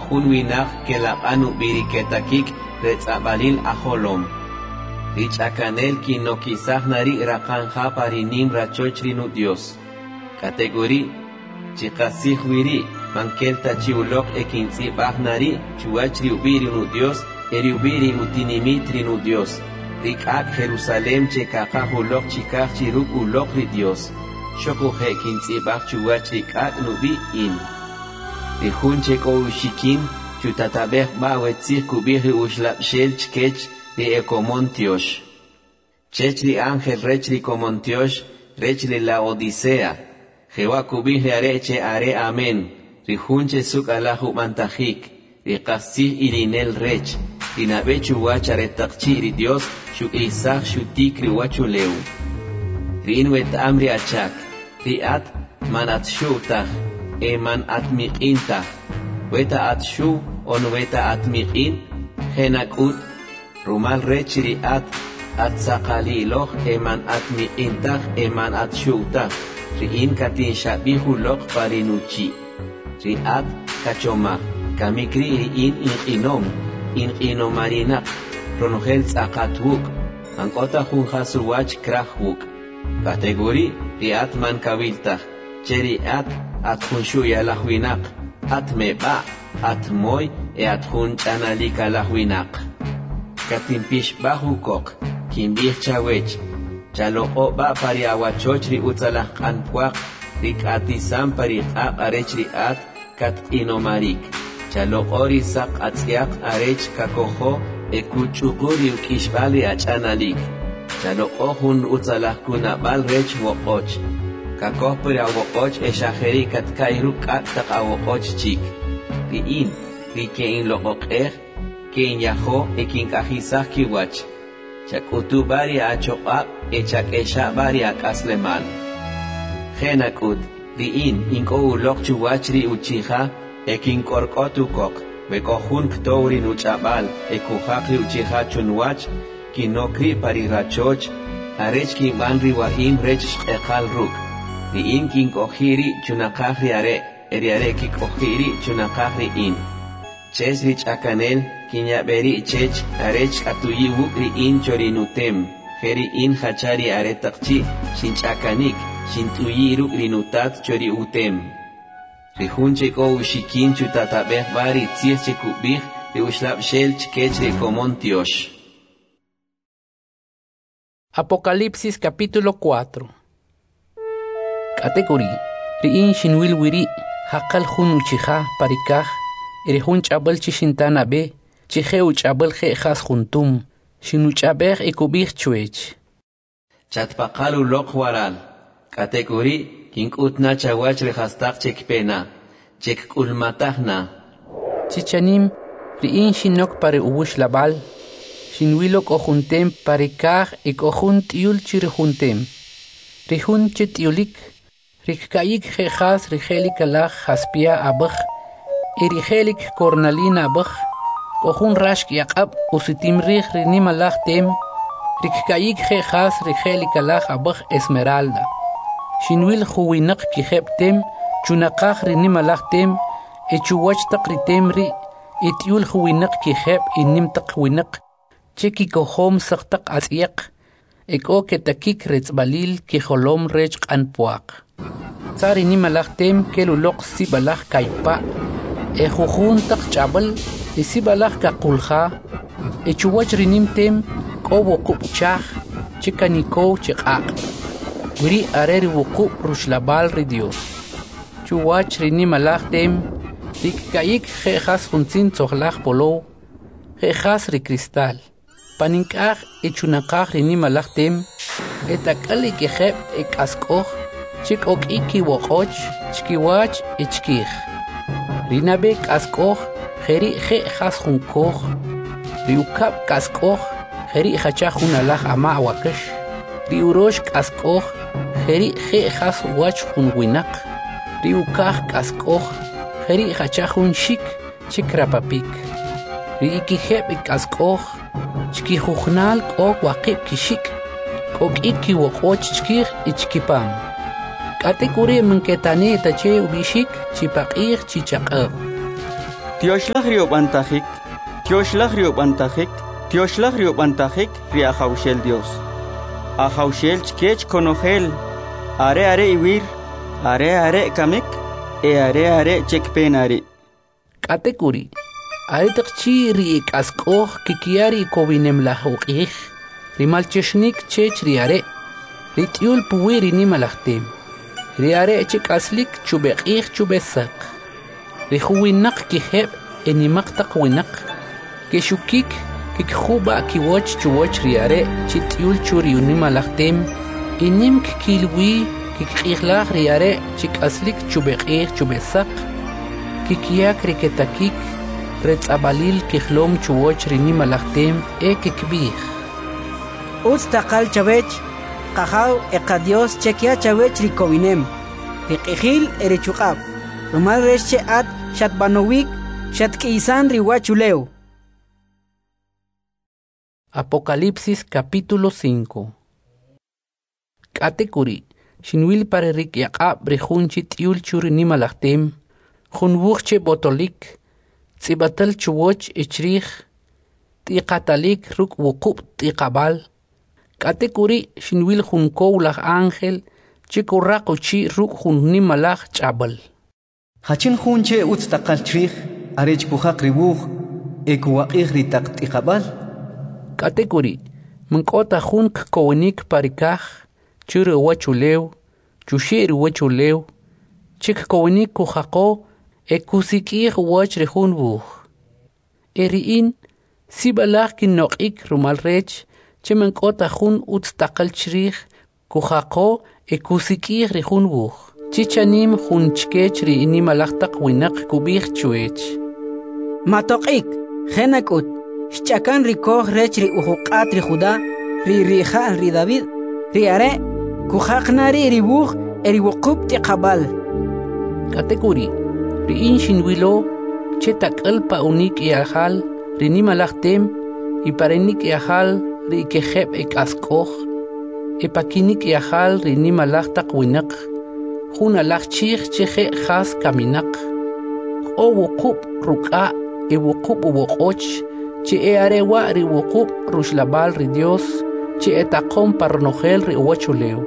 jun winak que la anu biriketakik retzabalil ajolom. Richakanel kino quizás nari rakanja parinim rachochri Dios. Categorí chikasih wiri mankel tachiulok ekinzi bahnari chuachri ubiri Dios eri ubiri utinimitri Dios. Rikak Jerusalem chekaka hulok chikak chiruk ulok ri Dios. Shoko hekinzi bach chuachri kak nubi in. Rihun cheko ushikin chutatabeh bawetzih kubiri ushlap shel chkech ri ekomontiosh. Chechri ángel rechri komontiosh rechri la odisea. Jehová kubiri areche are amen. Rihunche suk alahu mantajik. Rikasih irinel rech. Rinabe chuwachare takchi ri Dios shuk isach shutik riwachu leu. Rinwet amri achak. Riat man at shutach. Man at miqintach. Weta at shu on weta at miqin. Henakut. Rumal rech riat. At sakali loch man at miqintach man at shutach. Riin katin shabihu loch parinuchi. Riat kachomach. Kamikri riin inom. Inomarinak. Pronogel tzakatvuk. Ankota junjasuwach krahvuk. Categorí riat man kaviltach. Cheriat at junshuya lahwinak. At meba. At moy at junchanalika lahwinak. Katimpish bahukok. Kimbih chawech. Chaloko ba pariawachochri utzalah kanpuak. Rikatisam pariqaq arechri at kat inomarik. Chalokori sak atziak arech kakoho ekuchukuri ukishbali achanalik. Chalokojun utzalah kunabal rech wokoch. Kakoh pura wokoch eshajeri katkairu katak awokoch chik. Riin, rikein lokokeh, kein yaho ekin kahisah kiwach. Chakutu bari achokab echakesha bari akasleman. Genakut, riin inko ulok chuwachri uchiha ekin korkotukok. Bekojun ktouri nuchabal ekujakri uchiha chunwach kinokri parirachoch arech kinbanri waim rech ekal ruk. Riin kinkojiri chunakahri are eriare kikojiri chunakahri in. Ches rich akanel kinyaberi chech arech atuyi wukri in chorinutem. Heri in hachari are takchi shinchakanik shintuyi rukri nutat chori utem. Rihunche ko ushikin chutatabeh bari tzir chekubih de ushlab shel chkech de komontiosh. Apocalipsis capítulo 4. Categoría riin shinwil wiri hakal hun uchiha parikah erihun chabal chishintana be chihe uchabal khas juntum shinuchabeh ekubih chuech. Chatpaqalu lokwaral. Categoría kinkutna chawach rehastak chekpena. Chekkulmatahna. Chichanim riin shinok pare ubush labal. Shinwilok ojuntem parikah ekojun tiul chirijuntem. Rihun chetiulik. Rikkaik khas rihelik alach haspia abach. Erihelik cornalina abach. Kojun rashk yaqab usitim rih rinim alach tem. Rikkaik khas rihelik alach abach esmeralda. Shinwil huwinak kiheptem, chunakah rinim alachtem, echuwach takritemri, etiul huwinak kihep inim takwinak, cheki kohom saktak atziak, eko ketakik retzbalil kiholom rech anpuak. Tsar inim alachtem kelulok sibalach kaipa, ejujun tak chabal, isibalach kakulha, echuwach rinimtem, kobo kupchach, chekaniko chekak. Wiri areri wuku rushlabal ri Dios. Chuwach rini malachtem, rikkaik jejas junzin tzohlach polo, jejas ri cristal. Paninkach echunakach rini malachtem, etakali kejep ekaskoch, chik ok iki wokoch, chkiwach echkich. Rinabe kaskoch, jeri jejas junkoch, riukap kaskoch, jeri hachach unalach ama wakash. Riurosh kaskoch, jeri jejas wach junwinak. Riukach kaskoch, jeri hachachun shik, chikrapapik. Riikihep kaskoch, chkijugnal kok wakip kishik, kok iki wakoch chkich ichkipam. Katekuri menketani tache ubishik, chipakich chichakab. Tioxlagrio bantajik ria jaushel Dios. A jaushel chkech konogel. Are iwir, are kamik, are chekpenari. Katekuri. Are takchi ri askoh kikiari kovinem la hoqih. Rimalcheshnik chech riare. Ritiul puwiri ni malachtem. Riare chek aslik chubeqih chubesak. Rihuwinak kiheb enimak winak. Keshukik kikhuba kiwoch chuwoch riare chitiul churiuni malachtem. Inim kilwi kikihlah riare chik aslik chubeqih chubesak. Kikiak riketakik retzabalil kihlom chuwoch rini malachtem kikbih. Takal chavech, kahaw ekadios chekia chavech rikovinem. Rikihil erichukab. Rumal resche at shatbanowik shatkiisan riwachuleu. Apocalipsis capítulo 5. Katekuri, shinwil pare rik yaqab rihunchi tiul churi nimalachtem, hunwuche botolik, tsibatal chuwoch ichrich, tiqatalik ruk wukub tiqabal. Katekuri shinwil hunkow lach ángel, chikurraquchi ruk hun nimalach chabal. Hachin hunche takal chrich, arech puhak ribuch, ekuwaqih ritak tiqabal. Katekuri, mankota hunk kowenik parikach, churu wachulew, chushir wachulew, chik kowenik kuhako, ekusikih wach rehun buch. Eriin, sibalach kinnoqik rumal rech, chemankota hun takal chrich, kuhako, ekusikih rehun buch. Chichanim hun chkech ri inimalachtak winak kubich chuech. Matokik, genakut. Shchakan rikoh rech ri uhuqat ri Judá, ri rija ri David, ri are, kuhaqnari ri buch, eri wuqub tiqabal. Katekuri, ri inshinwilo, chetak alpa unik iahal, ri nimalachtem, iparenik iahal, ri ikeheb askoh, ipakinik iahal, ri nimalachtak winak, hunalach chich cheche khas kaminak, o wuqub ruka, wuqub uwoqoch, Che arewa ri wukub rushlabal ri Dios, che etaqom parnogel ri uwachuleu.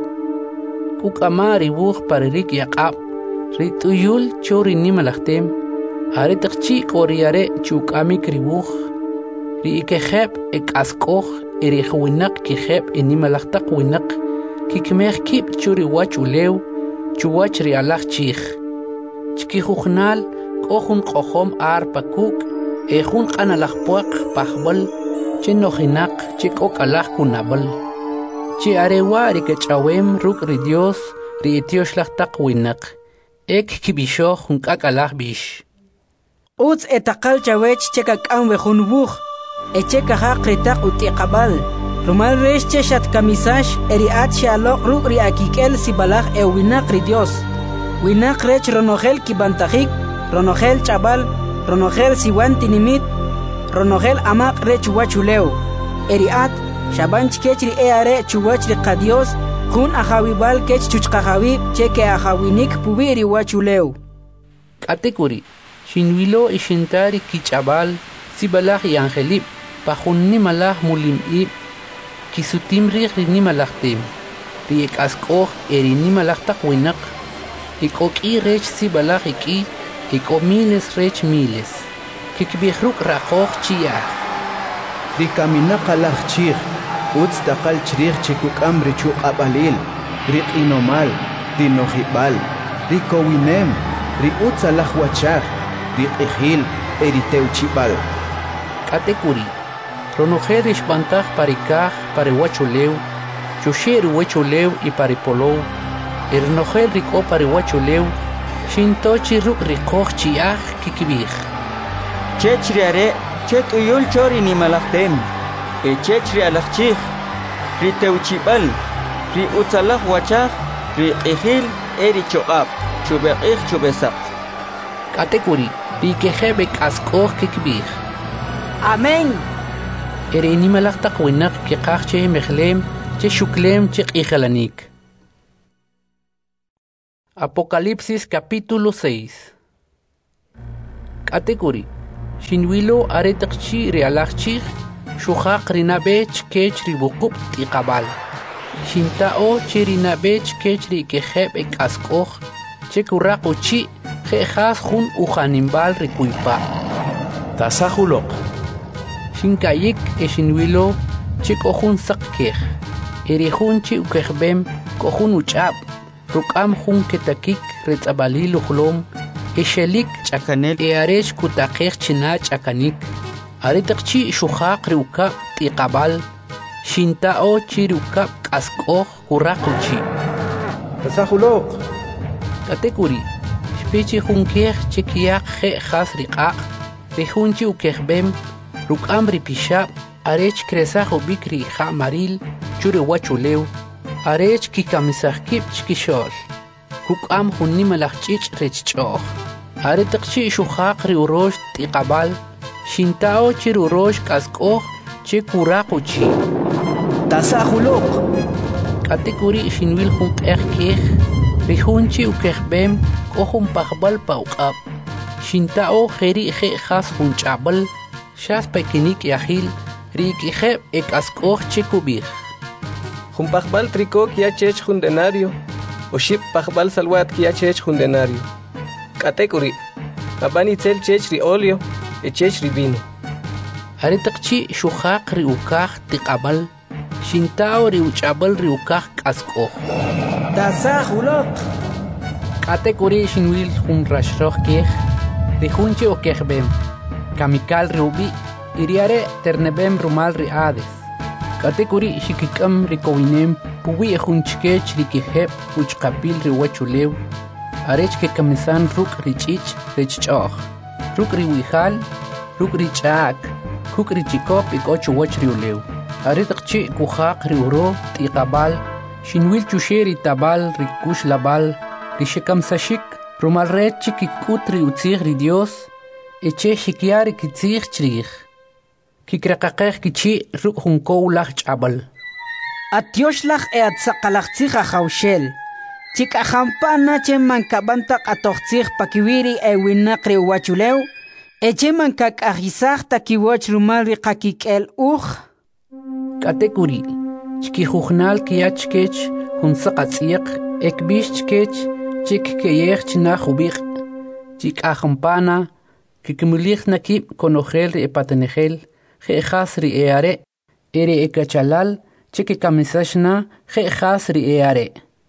Kukama ri wuj paririk yaqab, ri tuyul chori nimalachtem, are takchi koriare chukamik ri wuj, ri ikeheb askoh, eri winak kiheb nimalachtak winak, kikmech kip churi wachuleu, chuwach ri alach chich. Chkihuchnal, kohun kohom ar pakuk, Ejun kanalakpuak pahbal, che nojinak, che kokalak kunabal. Che arewa rikechawem ruk ri Dios, ri etioshlachtak winak. Ek kibisho jun kakalak bish. Uts etakal chawech chekakam wejun buch, echekahak ritak utiqabal. Rumal resh che shat kamisash, eriat shalok ruk ri akikel sibalach winak ri Dios. Winak rech ronogel kibantajik, ronogel chabal, Ronogel siwan tinimit, Ronogel amak re chuwachuleu. Eriat, shaban chkechri eare chuwachri qadios, Kun ahawibal kech chuchqahawi, cheke ahawinik pubiri wachuleu. Katekuri, shinwilo ishintari kichabal, sibalach y angelip, pajunni malach mulimib, kisutim rini malachtim, riek askoh erini malachtak winak, ikoki rech sibalach iki, Iko miles rech miles, kikbihruk rajoch chiah. Rikaminak alach chich, takal chrich chikukam richuk abalil, rik inomal, rinojibal, rikowinem, riutz alach wachach, rikihil, eriteuchibal. Katekuri, ronojer ishbantach parikach, parewachuleu, chusher wachuleu y paripolou, ernojer riko parewachuleu, Shintochi ruk rikoch chiach kikibich. Chechriare, chetuyul chori ni malachtem. Chechri alachchich, ri teuchibal, ri utzalach wachach, ri ihil eri choab, chubeqich chubesak. Katekuri, ri kehebek askoch kikibich. Amén. Eri ni malachtak winak kikach che mechlem, che shuklem che ichalanik. Apocalipsis capítulo 6. Katekuri, Shinwilo aretakchi realachchi shuhaq rinabech kech ribukup tiqabal. Shintao chirinabech kech ri kejeb ekaskoh chekuraquchi jejas jun ujanimbal rikuipa. Tasahulok. Shinkayik eshinwilo chikojun sakkej. Erihun chi ukejbem kohun uchab. Rukam jun ketakik retzabalil ujlom. Eshelik chakanel earesh kutakej china chakanik. Aretakchi shuhaq riukab tiqabal. Shintao chirukab kaskoh kuraquchi. Tasahulok. Katekuri. Shpichi junkej chikiyak jejas riqaq. Rihunchi ukejbem. Rukam ripishab. Arech kresaj ubikri ja maril. Chure wachulew. Arech kikamisajkib chkishol. Kukam hunnimalachchich rechchoh. Aretakchi shuhaq riurosh tiqabal. Shintao chirurosh kaskoh chikuraquchi. Tasahulok. Katekuri shinwil jun kej. Rihunchi ukejbem kohun pajbal pauqab. Shintao jeri jejas jun chabal. Shas pekinik yahil. Rikijeb ekaskoh chikubij. Jumpajbal tricok ya chech jundenario. Oship pajbal salwat ya chech jundenario. Katekuri. Abani tel chech ri olio. E chech ri vino. Aretakchi shuhaq riukaj tiqabal. Shintao riuchabal riukaj kaskoh. Tasahulok. Katekuri shinwil jun rashroh kej. Rihunchi okejbem. Kamikal riubi. Iriare ternebem rumal riades. Katekuri shikikam rikowinem puwi junchkech rikijeb uchqapil riwachulew. Arech ke kamisan ruk richich rechchoh. Ruk riwijal, ruk richak, kuk richikop ikochu wach riulew. Aretakchi kuhaq riuro tiqabal. Shinwil chusheri tabal rikush labal. Rishikam sashik rumal rechi kikut riutzig ri Dios. Eche shikiari kitzig chrij. Kikrakaqej kichi ruk junkow lach chabal. Atioslach atzaqalachtzig ajawshel. Chikajampana che mankabantak atochtzig pakiwiri winaq riwachulew. Eche mankakajisaj takiwach rumal riqakikel uj. Katekuri. Chkijujnal kiachkech junsaqatziq ekbish chkech chikkeyej chinaj ubij. Chikajampana kikmulich nakib konojel epatenejel. Jejas ri eare, ere ekachalal, cheke kamisashna, jejas ri eare.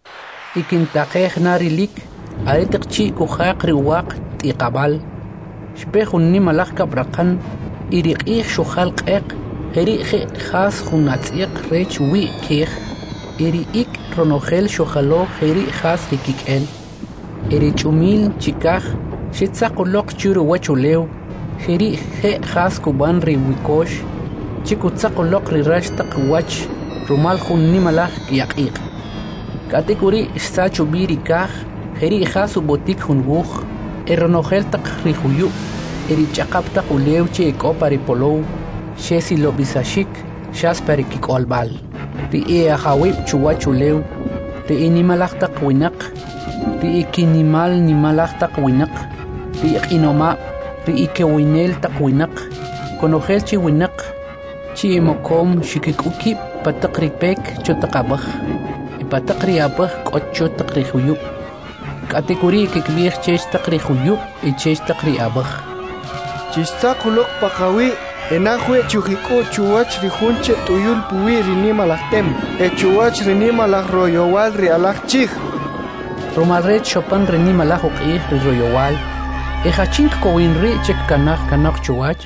Ikintakejna rilik, aretakchi kuhaq riwaq tiqabal. Shpejun nimalach kabrakan, iriqij shuhal qeq, eri jejas junatziq rech wi kej, eri ik ronogel shuhalo eri jas rikikel. Eri chumil chikaj, shitzaqulok churu wachulew. Jeri jejas kuban riwikosh, chikutzaqulok rirashtaq wach, rumal jun nimalaj kiyaqiq. Katekuri sachu birikaj, jeri jas ubotik jun wuj, eronojeltaq rijuyu, erichaqaptaq ulew che ekopa ripolow, shesi lobisashik, shas perikikolbal. Ri ajawib chuwachulew, ri nimalajtaq winaq, ri ikinimal nimalajtaq winaq, ri iqinoma. Ike winel takwinaq, konojel chi winaq, chi mokom shikikuki patakri pek chotaqabaj, patakri abaj kocho takri huyub. Katekuri kikbih chech takri huyub y chech takri abaj. Chistakulok pakawi, enahue chujiku chuwach rijunche tuyul puwi rinimalahtem, chuwach rinimalah royowal rialach chij. Romalret chopan rinimalah uqih royowal. Ejachink kowinri chek kanach chuwach.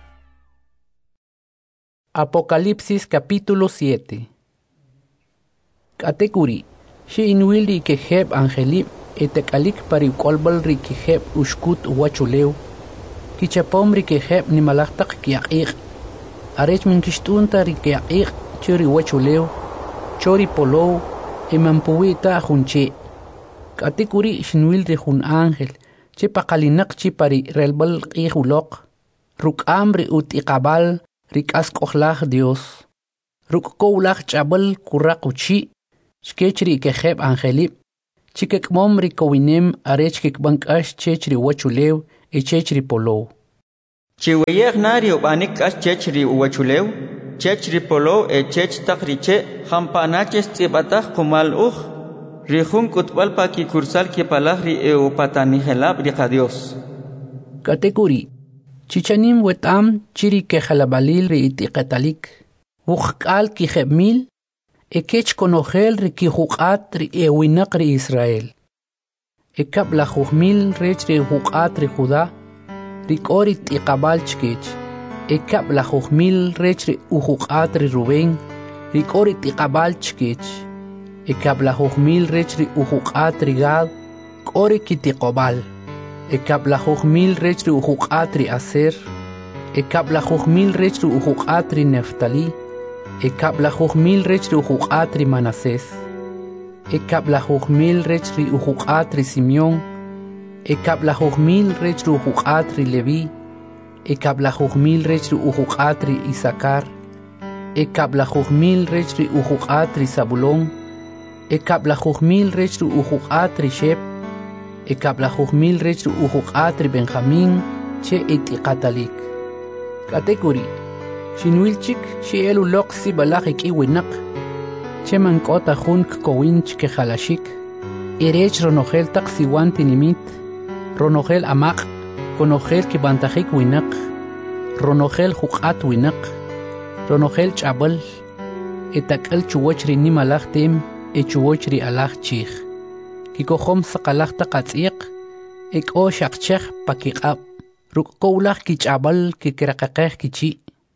Apocalipsis capítulo 7. Katekuri, shi inwil ri kejeb angelib etekalik parikolbal ri kejeb ushkut wachulew. Kichapom ri kejeb nimalachtak kiaqiq. Arech minkishtunta ri kiaqiq churi wachulew. Chori polow emampuwita junche. Katekuri shinwil ri jun ángel. Che paqalinak chi pari relbal qihulok. Ruk amri utiqabal rikaskohlaj Dios. Ruk kowlaj chabal kuraquchi. Shkechri kejeb angelib. Chikekmom ri kowinem arech kekbankash chechri wachulew e chechri polow. Chiweyeg nario banik as chechri uwachuleu, chechri polo chech takriche, hampanaches tibataj kumal Rijun kutbalpa ki kursal ki palagri patani helab riqa Dios. Kategori. Chichanim wetam chiri ke jalabalil ri itiqatalik. Wuqal ki jemil. Ekech konogel ri ki huqat ri ewinaq ri Israel. Ekab la jujmil rech ri huqat ri Judá. Ri kori tiqabal chkech. Ekab la jujmil rech ri uhuqat ri Rubén. Ri kori tiqabal chkech. Ekabla jujmil rechri uhuqat rigad, kori kitiqobal. Ekabla jujmil rechri uhuqat ri aser. Ekabla jujmil rechri uhuqat ri neftali. Ekabla jujmil rechri uhuqat ri Manasés. Ekabla jujmil rechri uhuqat ri Simeón. Ekabla jujmil rechri uhuqat ri Leví. Ekabla jujmil rechri uhuqat ri Isaacar. Ekabla jujmil rechri uhuqat ri Zabulón. Ekabla jujmil rechri uhuqat ri Shep. Ekabla jujmil rechri uhuqat ri Benjamín che itiqatalik. Kategori. Shinwilchik she elu loqsi balaq ikiwinak. Che mankota junk kowinch ke halashik. Irech ronogel taksiwan tinimit. Ronogel amaq. Konogel ki bantajik winak. Ronogel huqat winak. Ronogel chabal. Etakal chuwach ri nimalaq tim. Echuwoch ri alaq chich. Kikohom saqalaq taqatsiq. Ek o shaqchech pakiqab. Rukkoulaq kichabal kikraqaqej kichi.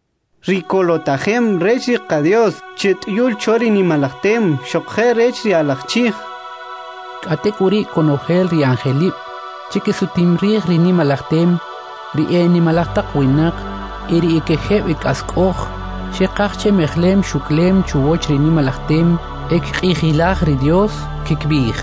Rikolotajem rechi qadios. Chet yul chori ni malaqtem. Shokje rechi alaq chich. Kategori konogel ri angelip. Chike sutimrij ri ni malaqtem. Ri ni malaqtaq winak. Iri ikejeb ikaskoj. Shekaqche mejlem shuklem chuwoch ri ni malaqtem. Ek qijilaj ri Dios kikbij.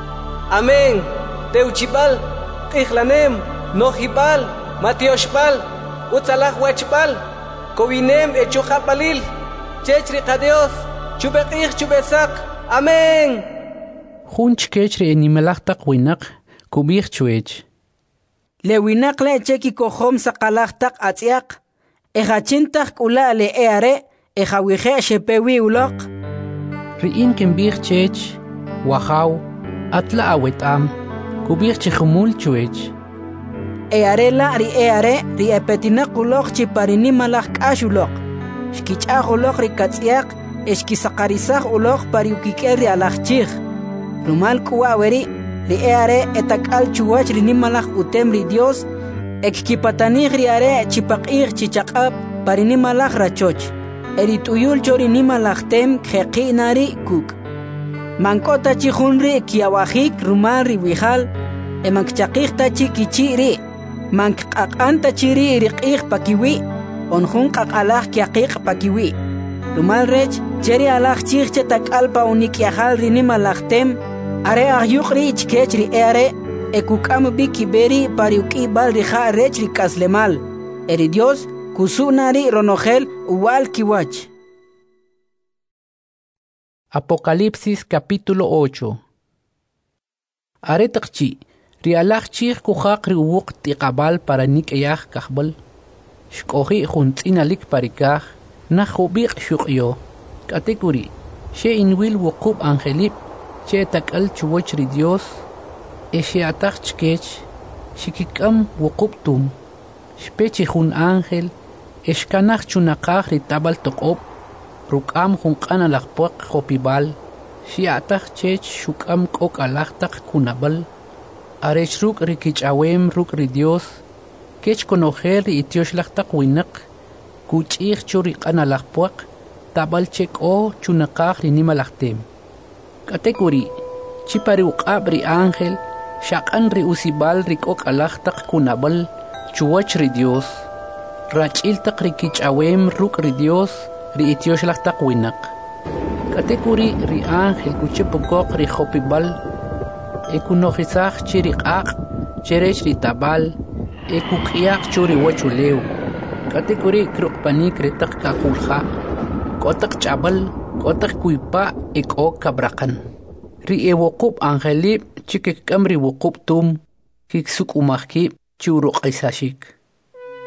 Amén. Teuchipal, qijlanem, nojipal, matioshpal, utzalaj wachpal, kobinem echuqapalil, chechri qadios, chubeqij chubesak. Amén. Junch kechri animalaqtaq winaq kubij chuech. Le winaq le cheki kohom saqalaqtaq atziaq. Ejachintaq kula le eare, ejawixe shepewi uloq. Riin kembij chech, wahaw, atla awetam, kubij chihumul chuech. Earela ri epetinaq uloq chiparini malaq k'ax uloq. Xkich'aj uloq ri katz'iaq, exkisaqarisaj uloq pariukik'el ri alaqchij. Rumal k'uwa'weri, ri etak'al chuwach ri nimalaq utem ri Dios, ekkipatanij ri chipaq'ij chichaq'ab parini malaq rachoch. Erituyul chori nimalaqtem kjeqinari kuk. Mankota chijunri kiawajik rumal ri wijal, emankchaqijta chikichiri. Mankqaq'anta chiri riq'ij pakiwi, onjun qaq'alaj kiaqiq pakiwi. Rumal rech cheri alaj chijche tak'alpa unikyajal ri nimalaqtem, are ahyuqri ichkech ri ekuk'am bikiberi pariuk'ibal rija rech ri k'aslemal. Eri Dios kusunari ronogel uwal kiwach. Apocalipsis capítulo 8. Aretaqchi, rialaj chij kujaq ri uwuq tiqabal para nik'eyaj kajbal. Shkoji juntz'inalik parikaj, najubiq shuqyo. Kategori, she inwil wuqub angelip, che tak'al chuwach ri Dios, she ataj chkech, shikik'am wuqub tum. Shpechi jun ángel, eshkanaj chunaqaj ri tabal toqob, ruk'am junq'an alaqpuaq jopibal, shiataj chech shuk'am k'ok alaqtaq kunabal, arech ruk' ri kich'awem ruk' ri Dios, kech konojel ri itioxlaqtaq winaq, kuch'ij chu ri q'an alaqpuaq, tabal chek'o chunaqaj ri nimalaqtem. Kategori, chipari uq'ab ri ángel, shaq'an ri usibal ri k'ok alaqtaq kunabal, chuwach ri Dios, rach'iltaq ri kich'awem ruk' ri Dios, ri itioxlaqtaq winaq. Kategori ri ángel kuchipukoq ri jopibal, ekunojisaj chi ri q'aq', cherech ri tabal, ekuk'iyaq chu ri wachulew. Kategori kruqpanik ri taq kaqulja, k'otaq ch'abal, k'otaq kuypa' ek'o kabraqan. Ri wuqub angelib chikik'am ri wuqub tum, kiksuk'umaj kib' chu ruq'isashik.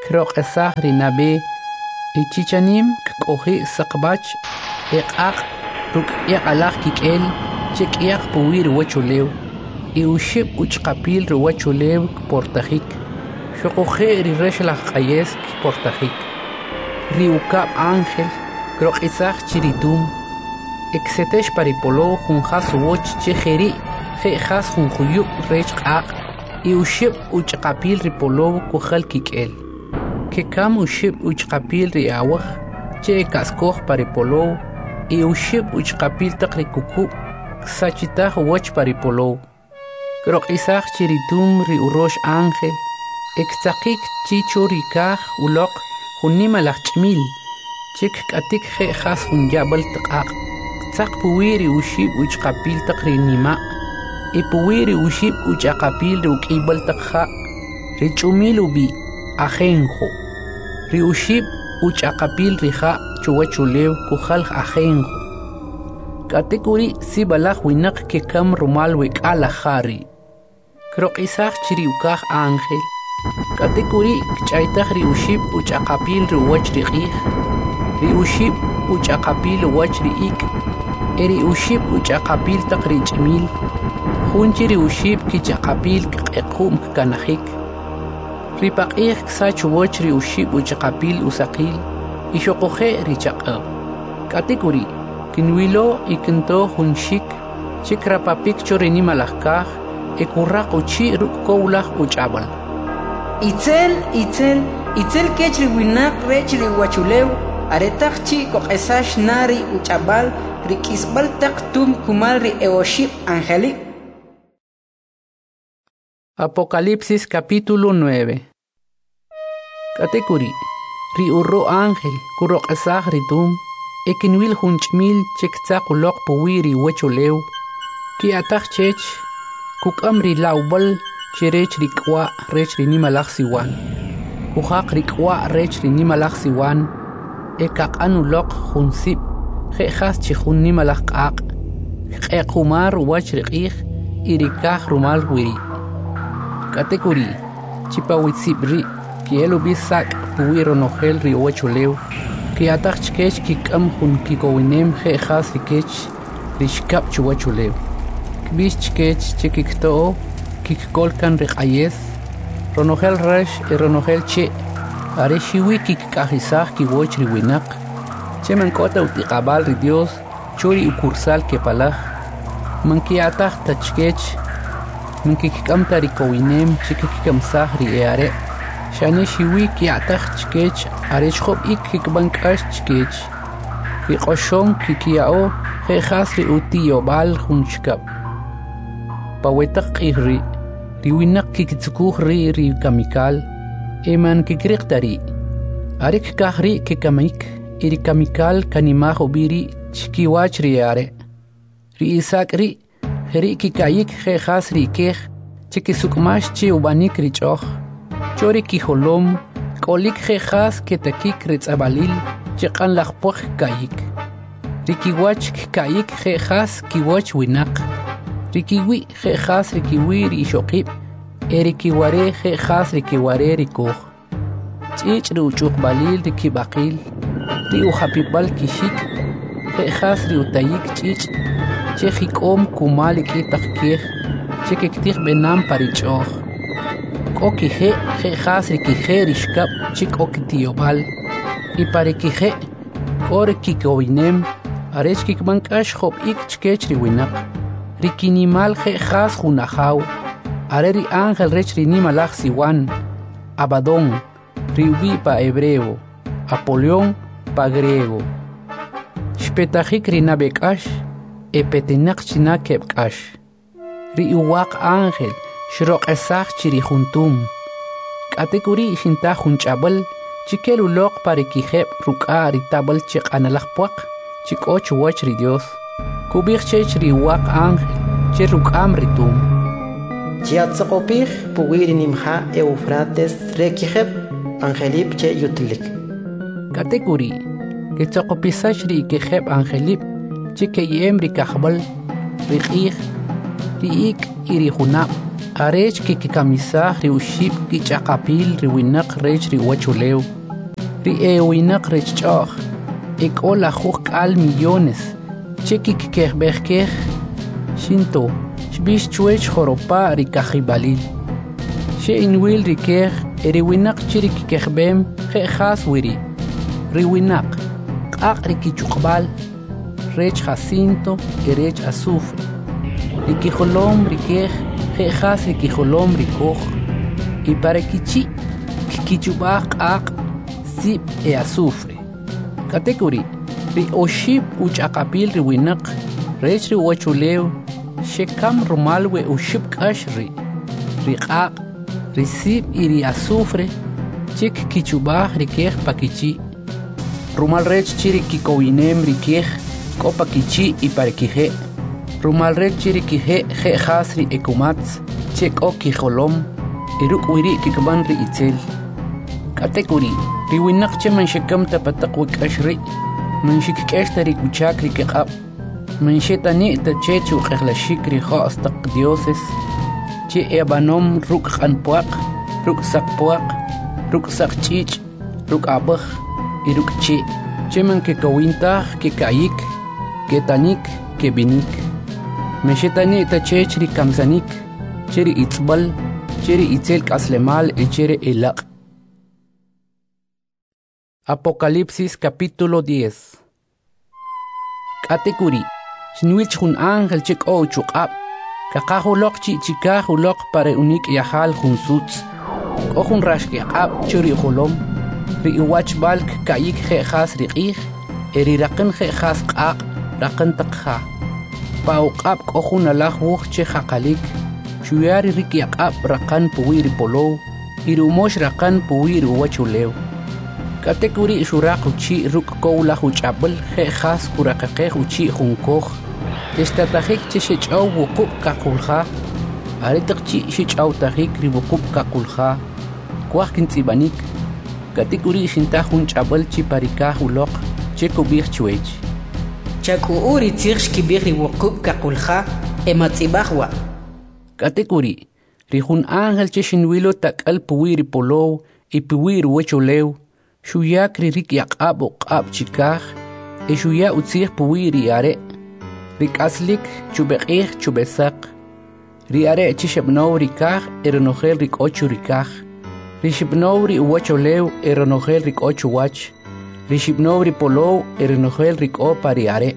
kroqesah rinabe ichichanim k'oji saqbach eq'aq ruk'yaq alaj kik'el chek'yaq puwi riwachulew y uxib uchqapil riwachulew kportajik xoqoje rirex laj q'ayes kportajik riukab ángel kroq'isaj chiritum exetex paripolo junjas woch chejeri jejas junjuyub rech q'aq y uxib uchqapil ripolo kujal kik'el que cam uxib uchqapil riawaj che kaskoj paripolo y uxib uchqapil taq rikuku sachitaj woch paripolo kroq'isaj chiritum riurox ángel extzaqik chicho rikaj uloq junima laj ch'mil chik k'atik jejas junyabal taq'aq tzaq puwi riuxib uchqapil taq rinima y puwi riuxib uchaqapil riuk'ibal taq ja' rich'umil ubi ajenjo riuxib uchaqapil rija chuwachulew kujal ajenjo k'atikuri sibalaj winaq que cam rumal wek'ala jari kroq'isaj chiriukaj ángel k'atikuri kch'aytaj riuxib uchaqapil riwach riq'ij riuxib uchaqapil wach ri'ik' riuxib uchaqapil taq rich'mil junchi riuxib kichaqapil k'equm kanajik ripaq'ij ksach woch riuxib uchaqapil usaqil y xoqoje richaq'ab k'atikuri kinwilo y kinto junxik chik rapapik chorinima lajkaj ekurraq uchi ruk'kowlaj uch'abal itzel kech riwinaq rech riwachulew aretaj chi koq'esax nari uch'abal rik'isbal taq tum kumal ri'eoxib angelik. Apocalipsis capítulo 9. Katekuri riurro ángel kuroq'esaj ritum ekinwil junch'mil chektzaq uloq puwi riwachulew ki'ataj chech kuk'am rilawbal chirech rik'wa' rech rinimalaj siwan kujaq rik'wa' rech rinimalaj siwan ekaq'an uloq junsib je'jas chi junnimalaj q'aq q'equmar wach riq'ij y rikaj rumal wiri katekuri chipawitzib ri kielu bisak puwi ronojel riwachulew ki'ataj chkech kik'am jun kikowinem je'jas rikech rixkab chuwachulew kbix chkech chikikto'o kikkolkan riq'ayes ronojel rex y ronojel che are xiwi kikk'ajisaj kiwoch riwinaq che mank'ota utiqabal ri Dios churi ukursal kepalaj manki'ataj tachkech mankikik'amta rikowinem chikikkamsaj ri'eare xane xiwi ki'ataj chkech are chjob ik kikb'ank'ax chkech riq'oxon kikiya'o je'jas ri'utiyob'al junchkab pawetaq q'ij riwinaq kikitzukuj rikamikal eman kikriqta are kikaj kikamik y rikamikal kanimaj ubiri chkiwach ri'are ri'isaq jeri kikayik je'jas ri'kej chikisuk'max chi ub'anik rich'oj chori kijolom k'olik je'jas ketakik ritz'abalil chiq'an laj poj kikayik rikiwach kikayik je'jas kiwoch winaq rikiwi je'jas rikiwi ri'ixoqib rikiware je'jas rikiware rikoj ch'ich' ri'uch'uqbalil rikib'aqil ri'ujapib'al kixik je'jas ri'utayik ch'ich' che jik'om kumal ik'itaq kej che kiktij b'enam parich'oj k'o kije' je'jas rikije rixkab chi k'o kitiyob'al y parikije k'o rikikowinem arech kikb'ank'ax job'ik chkech riwinaq rikinimal je'jas junajaw are ri ángel rech rinimalaj siwan Abadón riubi pa hebreo Apolión pa griego xpetajik rinabek'ax epetinaq china keb'k'ax ri'uwaq ángel xroq'esaj chirijuntum k'atikuri xintaj junch'abal chikel uloq parikijeb' ruk'a ritab'al chiq'analaj puaq chik'o chuwach ri Dios kub'ij chech ri'uwaq ángel che ruk'am ritum chiatz'oqopij puwi rinimja Eufrates rekijeb' angelib che yutlik k'atikuri kitzoqopisax ri'ikejeb' angelib chikeyem rikajb'al riq'ij ri'ik y rijunab' arech que camisah ri uship ki chaqapil ri winak rech ri wachulew ri winak rech chach ola juq al millones cheki kekbekh shinto shbish chwech khoropa ri kajibalil she inwil ri keh ri winak chiri kekbem khas wiri ri winak qaq ri kichuqbal rech jacinto rech azufre ri kijolom ri keh khas ri kijolom ri koj y para kichi kichubaq qaq sip azufre kategori ri oshib uchaqapil ri winak rech ri wachulew shekam rumal we ushib kash ri qaq ri sip y ri azufre chik kichubaq ri kej pakichi rumal rech chiri kikowinem ri kej ko pakichi y para kije rumal rech chiri kije khas ri ekumats chek o kijolom iruk wiri kikban ri itzel kategori ri winak cheman shekam tapatak wikashri man shikkeshtari kuchak ri keqab man shetani ta chechu qehlashik ri khas taq dioses che ebanom ruk qanpuaq ruk sakpuaq ruk sakchich ruk abaj iruk cheman ke kawintaj ke kayik ke tanik ke binik man shetani ta chech ri kamsanik cheri itzbal cheri itzel kaslemal cheri elaq. Apocalipsis capítulo 10. Kategori Shinwich hun ángel chik o chuqab kakahulok chikahulok para unik yahal hun suts o hun rashkiqab churi holom ri iwach balk kayik khas ri qih eri raqan khas qaq raqan taqha pauqab o hun alah wuh che khaqalik shuyari ri yaqab raqan puwir polo irumosh raqan puwir wachulew kategori shuraq uchi ruk kowla huchabel khas kuraqaqe uchi hunkoj estatajik chishchaw wuqub kakulha aritaqchi shichaw tajik ri wuqub kakulha kwaqkin tsibanik kategori shinta hunchabel chi parika huloq chekubih chwech chaku uri tirsh kibir ri wuqub kakulha ematsibahwa kategori ri hun ángel chishinwilo takal puwir polo y puwir wecholew shuya kririk yaqab uqab chikaj e shuya utzih puwiri are rik aslik chubeqih chubesak ri are chishebnow rikaj eronogel rik ochu rikaj ri shibnow ri uwacholew eronogel rik ochu wach ri shibnow ri polow eronogel rik o pari are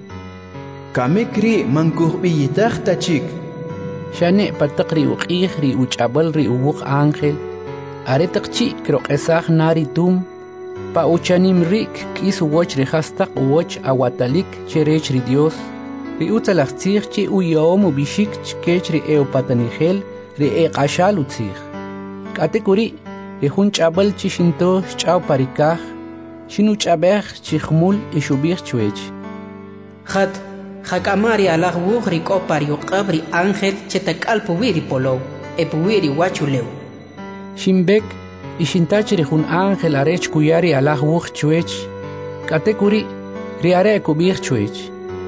kamikri mankuhbiyitaj tachik shane pataqri uqih ri uchabal ri uwuq ángel are taqchi kroqesaj nari tum pa uchanim rik kis woch ri hastaq woch awatalik cherech ri Dios ri utalachtzih chi uyom ubishik chkech ri eopatanigel ri eqashal utzih kategori ri hun chabal chi shinto chaw parikaj shinu chabej chi khmul ishubih chwech khat khakamari alah wuh ri ko pariuqab ri ángel chetakal puwiri polo e puwiri wachulew shimbek ishintachri hun ángel arech kuyari alah wuh chwech kategori ri are kubih chwech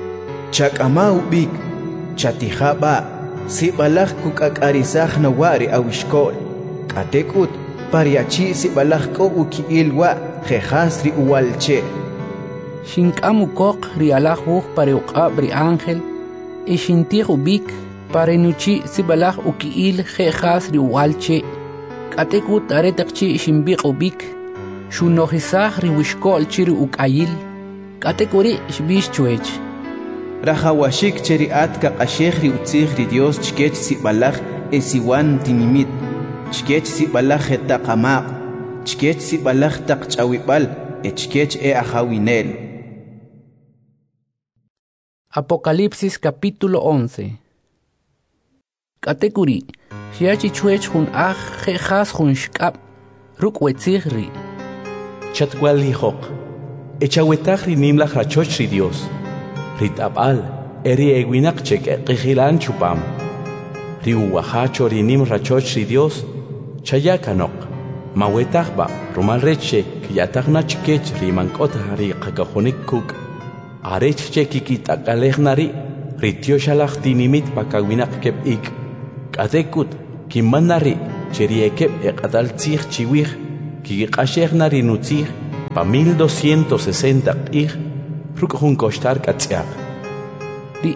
chakama ubik chatijaba sibalaj kukakarisaj nawari awishkol katekut pariachi sibalaj ko ukiilwa jehasri uwalche shinkamu koq ri alah wuh pariuqab ri ángel ishintih ubik parenuchi sibalaj ukiil jehasri uwalche katekut aretaqchi shimbiq ubik shunohisaj ri wishkol chiri ukayil kategori shbish chwech rajawashik cheri atka qashej ri utzij ri Dios chkech sibalaj esiwan tinimit chkech sibalaj etaqamaq chkech sibalaj taqchawibal chkech ajawinel. Apocalipsis capítulo 11. Kategori Shiachi chwech hun khas hun shkab ruk wetzih ri chatwal hijok echawetaj ri nimlaj rachoch ri Dios ritabal eri ewinak chek qijilan chupam ri uwahacho ri nim rachoch ri Dios chayakanok mawetajba rumal reche kiyatajna chkech ri mankota ri qakajonik kuk arech chekikitakalejnari ri tioshalaj tinimit pakawinak kep ik katekut kimanari cheriekeb eqatal tzij chiwij kiqashejnari nutzij pa 1260 q'ij ruk' jun koxtar k'atz'yaq. Ri